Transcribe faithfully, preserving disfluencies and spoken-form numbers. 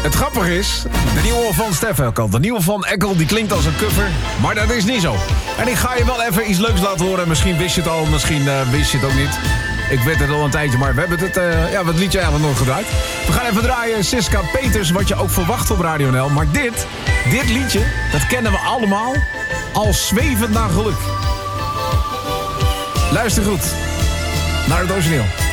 Het grappige is, de nieuwe van Stef Ekkel, de nieuwe van Ekkel, die klinkt als een cover, maar dat is niet zo. En ik ga je wel even iets leuks laten horen. Misschien wist je het al, misschien uh, wist je het ook niet. Ik weet het al een tijdje, maar we hebben het, uh, ja, het liedje eigenlijk nooit gedraaid. We gaan even draaien Siska Peters, wat je ook verwacht op Radio N L. Maar dit, dit liedje, dat kennen we allemaal als Zwevend naar geluk. Luister goed naar het origineel.